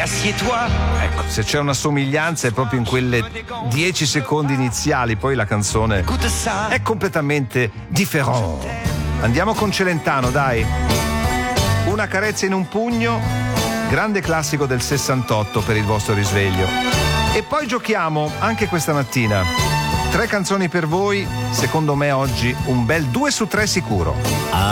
Ecco, se c'è una somiglianza è proprio in quelle 10 secondi iniziali, poi la canzone è completamente differente. Andiamo con Celentano, dai. Una carezza in un pugno, grande classico del 68 per il vostro risveglio. E poi giochiamo anche questa mattina. 3 canzoni per voi, secondo me oggi un bel 2 su 3 sicuro.